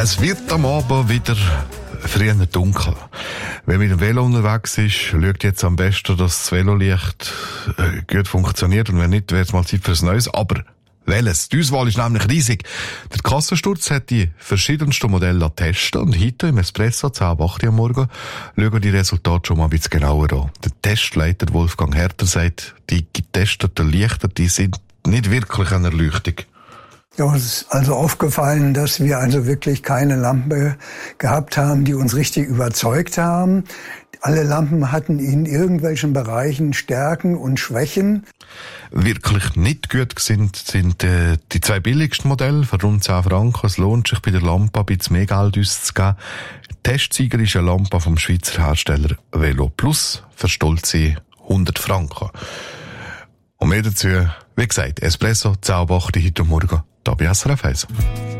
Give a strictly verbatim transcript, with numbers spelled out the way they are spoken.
Es wird am Abend wieder früher dunkel. Wer mit dem Velo unterwegs ist, schaut jetzt am besten, dass das Velolicht äh, gut funktioniert. Und wenn nicht, wäre es mal Zeit für ein neues. Aber welches? Die Auswahl ist nämlich riesig. Der Kassensturz hat die verschiedensten Modelle testen. Und heute im Espresso, zehn ab acht Uhr am Morgen, schauen wir die Resultate schon mal ein bisschen genauer an. Der Testleiter Wolfgang Herter sagt, die getesteten Lichter, die sind nicht wirklich eine Erleuchtung. Ja, uns ist also aufgefallen, dass wir also wirklich keine Lampe gehabt haben, die uns richtig überzeugt haben. Alle Lampen hatten in irgendwelchen Bereichen Stärken und Schwächen. Wirklich nicht gut sind, sind äh, die zwei billigsten Modelle für rund zehn Franken. Es lohnt sich bei der Lampe ein bisschen mehr Geld auszugeben. Testsieger ist eine Lampe vom Schweizer Hersteller Velo Plus für stolze hundert Franken. Und mehr dazu, wie gesagt, Espresso, zehn ab acht heute Morgen, da bei S R F eins.